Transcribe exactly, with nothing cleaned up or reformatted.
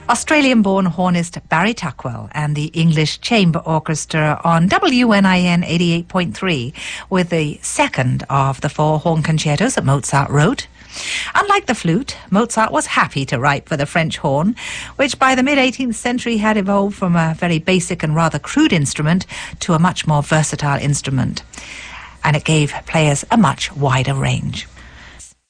Australian-born hornist Barry Tuckwell and the English Chamber Orchestra on W N I N eighty-eight point three with the second of the four horn concertos that Mozart wrote. Unlike the flute, Mozart was happy to write for the French horn, which by the mid-eighteenth century had evolved from a very basic and rather crude instrument to a much more versatile instrument. And it gave players a much wider range.